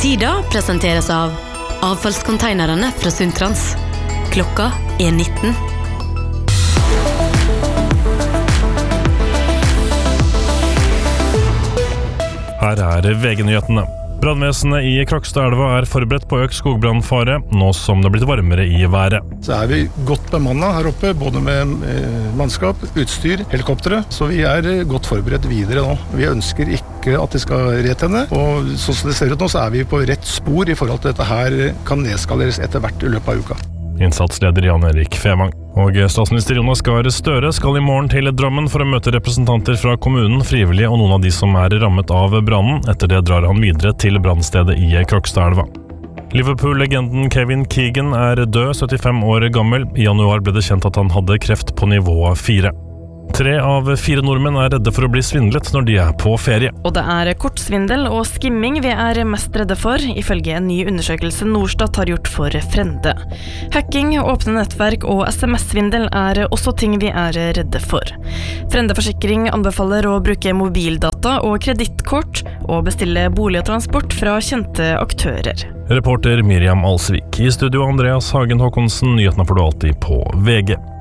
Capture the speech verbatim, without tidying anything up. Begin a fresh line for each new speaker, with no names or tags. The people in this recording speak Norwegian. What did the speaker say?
Tida presenteres av avfallskonteinerne fra Sundtrans. Klokka er nitten.
Her er V G-nyhetene. Brandvesenet i Krokstadelva er forberedt på økt skogbrannfare, nå som det er blitt varmere i været.
Så er vi godt bemannet her oppe, både med eh, mannskap, utstyr, helikoptere, så vi er eh, godt forberedt videre nå. Vi ønsker ikke at det skal retenne, og sånn som det ser ut nå, så er vi på rett spor i forhold til dette her kan nedskaleres etter hvert i løpet av uka.
Innsatsleder Jan Erik Fevang. Og statsminister Jonas Gahr Støre skal i morgen til Drammen for å møte representanter fra kommunen, frivillige og noen av de som er rammet av brannen. Etter det drar han videre til brannstedet i Krokstadelva. Liverpool-legenden Kevin Keegan er død, syttifem år gammel. I januar ble det kjent at han hadde kreft på nivå fire. Tre av fire nordmenn er redde for å bli svindlet når de er på ferie.
Og det er kortsvindel og skimming vi er mest redde for, ifølge en ny undersøkelse Norstat har gjort for Frende. Hacking, åpne nettverk og S M S-svindel er også ting vi er redde for. Frende Forsikring anbefaler å bruke mobildata og kredittkort og bestille bolig og transport fra kjente aktører.
Reporter Miriam Alsvik. I studio Andreas Hagen Håkonsen. Nyhetene får du alltid på V G.